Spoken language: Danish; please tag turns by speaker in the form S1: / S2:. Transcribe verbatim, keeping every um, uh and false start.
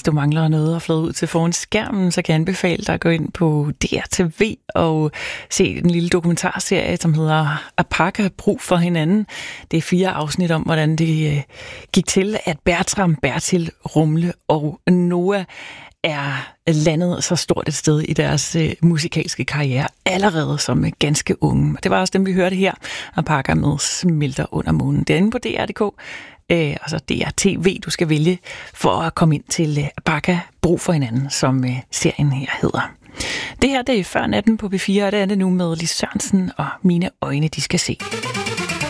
S1: du mangler noget at flå ud til foran skærmen, så kan jeg anbefale dig at gå ind på D R T V og se den lille dokumentarserie, som hedder Apaka, brug for hinanden. Det er fire afsnit om, hvordan det gik til, at Bertram, Bertil, Rumle og Noah er landet så stort et sted i deres øh, musikalske karriere, allerede som øh, ganske unge. Det var også dem, vi hørte her, Apaka med Smelter under månen. Det er inde på D R punktum d k, øh, altså D R T V, du skal vælge for at komme ind til øh, Apaka, brug for hinanden, som øh, serien her hedder. Det her, det er Før natten på P fire, og det er det nu med Lis Sørensen og Mine øjne, de skal se.